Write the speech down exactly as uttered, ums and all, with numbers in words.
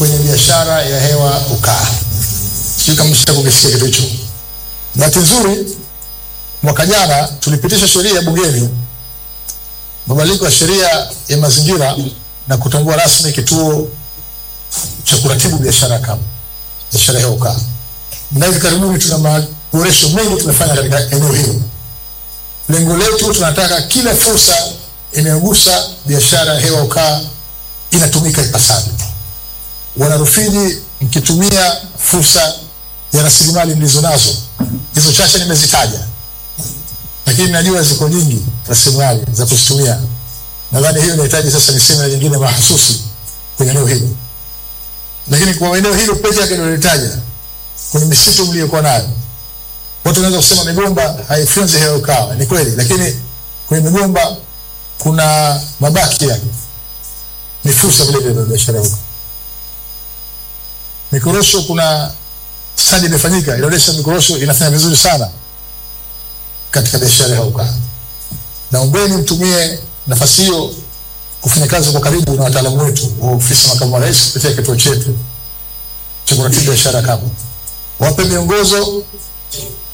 kwenye biashara ya hewa ukaa. Sio kama mshaka kukisikia kitu hicho. Bahati nzuri mwaka jana tulipitisha sheria bungeni, mabadiliko ya sheria ya mazingira na kutambua rasmi kituo cha kuratibu biashara kama biashara ya hewa ukaa. Na hivi karibuni tuna maboresho mengi tunafanya katika eneo hilo. Lengo letu, tunataka kila fursa inayogusa biashara ya hewa ukaa inatumika ipasavyo. Wana Rufiji, mkitumia fursa ya rasilimali mlizo nazo, hizo chache nimezitaja, lakini najua ziko nyingi rasilimali za kuzitumia. Nadhani hiyo inahitaji sasa niseme nyingine mahasusi kwenye eneo hilo. Lakini kwa eneo hilo pekee yake ndio nilitaja, kwenye misitu mliokuwa nayo, watu wanaweza kusema migomba haifunzi hewa ukaa. Ni kweli, lakini kwenye migomba kuna mabaki yake, ni fursa vile vile biashara huko. Mikorosho, kuna study imefanyika inaonyesha mikorosho inafanya vizuri sana katika biashara ya ukaa. Naombeni mtumie nafasi hiyo kufanya kazi kwa karibu na wataalamu wetu wa ofisi ya makamu wa rais kupitia kituo chetu cha kuratibu biashara kama. Wape miongozo